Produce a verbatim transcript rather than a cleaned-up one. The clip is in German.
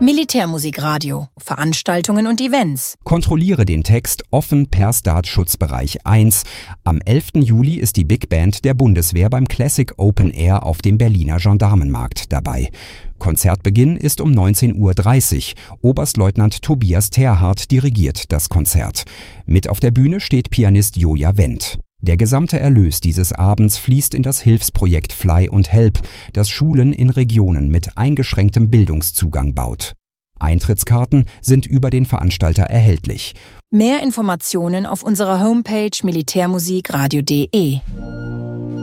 Militärmusikradio, Veranstaltungen und Events. Kontrolliere den Text offen per Startschutzbereich eins. Am elften Juli ist die Big Band der Bundeswehr beim Classic Open Air auf dem Berliner Gendarmenmarkt dabei. Konzertbeginn ist um neunzehn Uhr dreißig. Oberstleutnant Tobias Terhardt dirigiert das Konzert. Mit auf der Bühne steht Pianist Joja Wendt. Der gesamte Erlös dieses Abends fließt in das Hilfsprojekt Fly und Help, das Schulen in Regionen mit eingeschränktem Bildungszugang baut. Eintrittskarten sind über den Veranstalter erhältlich. Mehr Informationen auf unserer Homepage militärmusikradio punkt de.